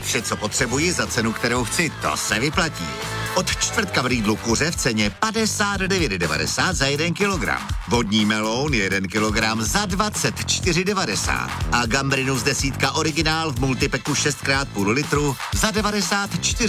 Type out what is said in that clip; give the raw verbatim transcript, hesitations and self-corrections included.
vše, co potřebuji za cenu, kterou chci, to se vyplatí. Od čtvrtka v Lidlu kuře v ceně padesát devět devadesát za jeden kilogram. Vodní meloun jeden kilogram za dvacet čtyři devadesát. A gambrinus desítka originál v multipeku šest krát půl litru za devadesát čtyři.